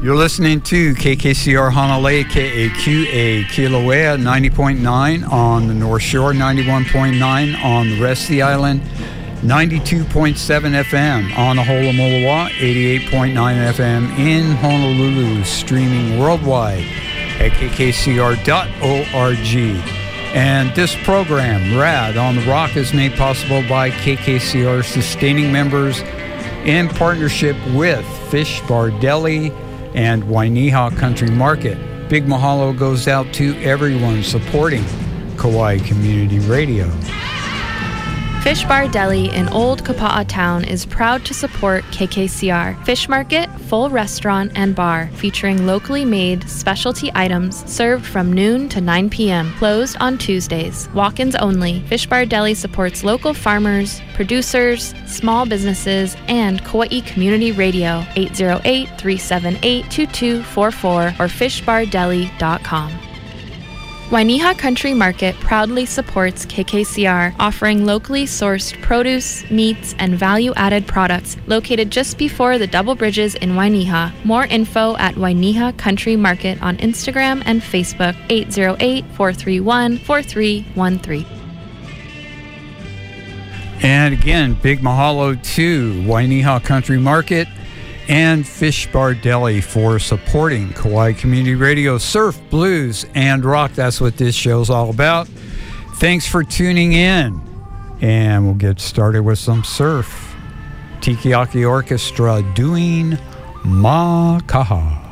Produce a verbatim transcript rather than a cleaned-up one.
You're listening to K K C R Hanalei, K A Q A Kilauea, ninety point nine on the North Shore, ninety-one point nine on the rest of the island, ninety-two point seven F M on Aholomoloa, eighty-eight point nine F M in Honolulu, streaming worldwide at K K C R dot org. And this program, Rad on the Rock, is made possible by K K C R sustaining members in partnership with Fish Bar Deli and Wainiha Country Market. Big mahalo goes out to everyone supporting Kauai Community Radio. Fish Bar Deli in Old Kapa'a Town is proud to support K K C R. Fish market, full restaurant, and bar featuring locally made specialty items served from noon to nine p.m. Closed on Tuesdays. Walk-ins only. Fish Bar Deli supports local farmers, producers, small businesses, and Kauai Community Radio. eight oh eight, three seven eight, two two four four or fish bar deli dot com. Wainiha Country Market proudly supports K K C R, offering locally sourced produce, meats, and value-added products located just before the Double Bridges in Wainiha. More info at Wainiha Country Market on Instagram and Facebook, eight oh eight, four three one, four three one three. And again, big mahalo to Wainiha Country Market and Fish Bar Deli for supporting Kauai Community Radio, surf, blues, and rock. That's what this show's all about. Thanks for tuning in. And we'll get started with some surf. Tikiaki Orchestra doing Ma Kaha.